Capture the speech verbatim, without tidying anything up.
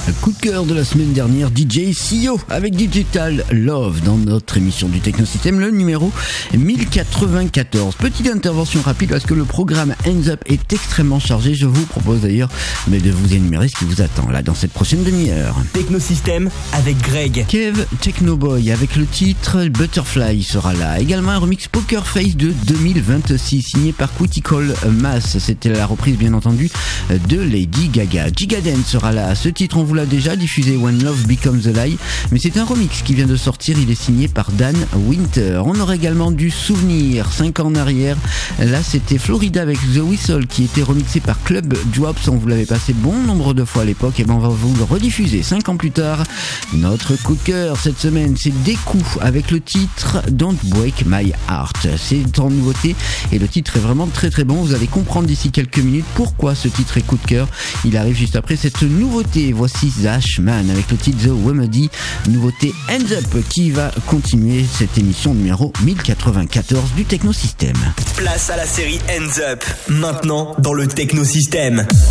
Coup de cœur de la semaine dernière, D J Sio avec Digital Love dans notre émission du Technosystème, le numéro mille quatre-vingt-quatorze. Petite intervention rapide parce que le programme Hands Up est extrêmement chargé. Je vous propose d'ailleurs mais de vous énumérer ce qui vous attend là dans cette prochaine demi-heure. Technosystème avec Greg. Kev Technoboy avec le titre Butterfly sera là. Également un remix Poker Face de deux mille vingt-six signé par Critical Mass. C'était la reprise bien entendu de Lady Gaga. Gigadance sera là. Ce titre on vous l'a déjà diffusé, When Love Becomes a Lie, mais c'est un remix qui vient de sortir. Il est signé par Dan Winter. On aura également du souvenir cinq ans en arrière. Là c'était Florida avec The Whistle qui était remixé par Club Drops. On vous l'avait passé bon nombre de fois à l'époque et ben on va vous le rediffuser cinq ans plus tard. Notre coup de cœur cette semaine c'est Deku avec le titre Don't Break My Heart. C'est en nouveauté et le titre est vraiment très très bon. Vous allez comprendre d'ici quelques minutes pourquoi ce titre est coup de cœur. Il arrive juste après cette nouveauté. Voici Zashman avec le titre The Remedy, nouveauté Hands Up qui va continuer cette émission numéro mille quatre-vingt-quatorze du Technosystème. Place à la série Hands Up, maintenant dans le Technosystème.